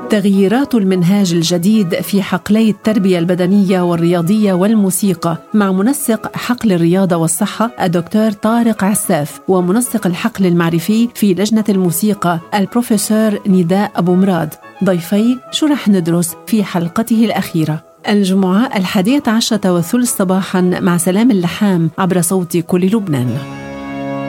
تغييرات المنهاج الجديد في حقلي التربية البدنية والرياضية والموسيقى مع منسق حقل الرياضة والصحة الدكتور طارق عساف ومنسق الحقل المعرفي في لجنة الموسيقى البروفيسور نداء أبو مراد. ضيفي شو رح ندرس في حلقته الأخيرة الجمعة 11:30 صباحا مع سلام اللحام عبر صوت كل لبنان.